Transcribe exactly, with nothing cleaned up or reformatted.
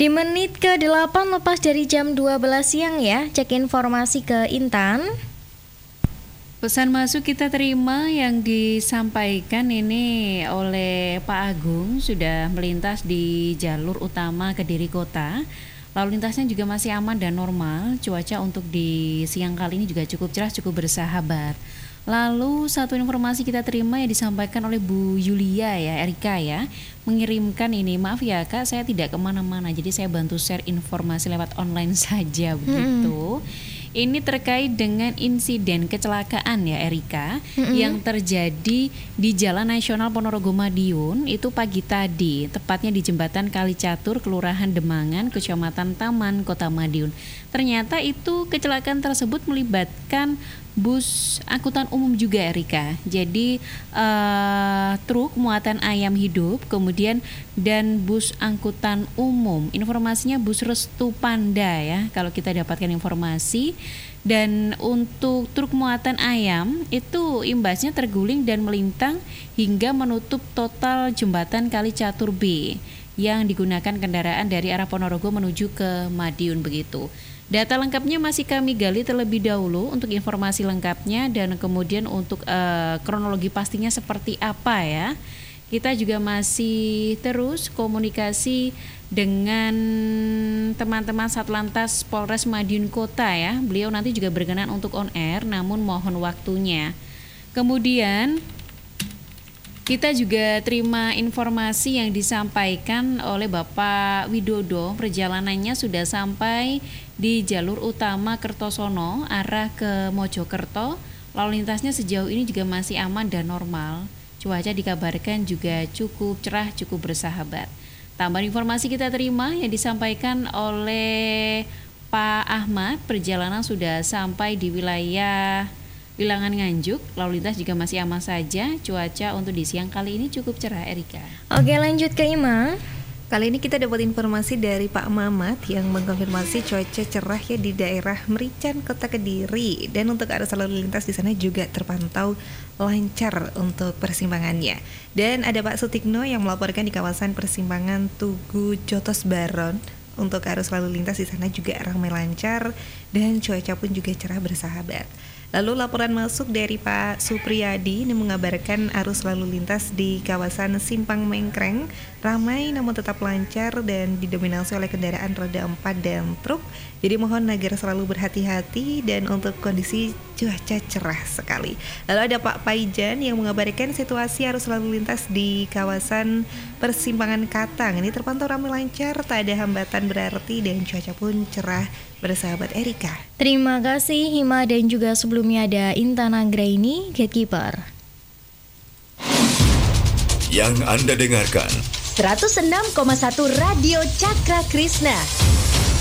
Di menit ke delapan lepas dari jam dua belas siang ya, cek informasi ke Intan. Pesan masuk kita terima yang disampaikan ini oleh Pak Agung, sudah melintas di jalur utama Kediri Kota. Lalu lintasnya juga masih aman dan normal. Cuaca untuk di siang kali ini juga cukup cerah, cukup bersahabat. Lalu satu informasi kita terima yang disampaikan oleh Bu Yulia ya, Erika ya, mengirimkan ini, maaf ya Kak, saya tidak kemana-mana, jadi saya bantu share informasi lewat online saja begitu. Hmm. Ini terkait dengan insiden kecelakaan ya Erika, hmm. yang terjadi di Jalan Nasional Ponorogo Madiun itu pagi tadi, tepatnya di Jembatan Kalicatur, Kelurahan Demangan, Kecamatan Taman, Kota Madiun. Ternyata itu kecelakaan tersebut melibatkan bus angkutan umum juga Erika. Jadi uh, truk muatan ayam hidup, kemudian dan bus angkutan umum. Informasinya bus Restu Panda ya, kalau kita dapatkan informasi. Dan untuk truk muatan ayam itu imbasnya terguling dan melintang hingga menutup total jembatan Kalicatur B yang digunakan kendaraan dari arah Ponorogo menuju ke Madiun begitu. Data lengkapnya masih kami gali terlebih dahulu untuk informasi lengkapnya dan kemudian untuk uh, kronologi pastinya seperti apa ya. Kita juga masih terus komunikasi dengan teman-teman Satlantas Polres Madiun Kota ya. Beliau nanti juga berkenan untuk on air, namun mohon waktunya. Kemudian kita juga terima informasi yang disampaikan oleh Bapak Widodo, perjalanannya sudah sampai di jalur utama Kertosono arah ke Mojokerto. Lalu lintasnya sejauh ini juga masih aman dan normal. Cuaca dikabarkan juga cukup cerah, cukup bersahabat. Tambahan informasi kita terima yang disampaikan oleh Pak Ahmad, perjalanan sudah sampai di wilayah Wilangan Nganjuk, lalu lintas juga masih aman saja. Cuaca untuk di siang kali ini cukup cerah Erika. Oke, lanjut ke Ima. Kali ini kita dapat informasi dari Pak Mamat yang mengkonfirmasi cuaca cerah ya di daerah Merican, Kota Kediri, dan untuk arus lalu lintas di sana juga terpantau lancar untuk persimpangannya. Dan ada Pak Sutikno yang melaporkan di kawasan persimpangan Tugu Jotos Baron. Untuk arus lalu lintas di sana juga ramai lancar dan cuaca pun juga cerah bersahabat. Lalu laporan masuk dari Pak Supriyadi ini mengabarkan arus lalu lintas di kawasan Simpang Mengkreng ramai namun tetap lancar dan didominasi oleh kendaraan roda empat dan truk. Jadi mohon agar selalu berhati-hati dan untuk kondisi cuaca cerah sekali. Lalu ada Pak Paijan yang mengabarkan situasi arus lalu lintas di kawasan persimpangan Katang. Ini terpantau ramai lancar, tak ada hambatan berarti dan cuaca pun cerah bersahabat Erika. Terima kasih Hima, dan juga sebelumnya ada Intan Anggraini, Gatekeeper. Yang Anda dengarkan seratus enam koma satu Radio Cakra Krishna.